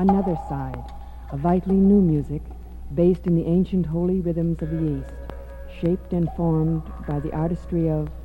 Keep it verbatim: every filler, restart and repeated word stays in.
another side, a vitally new music based in the ancient holy rhythms of the East, shaped and formed by the artistry of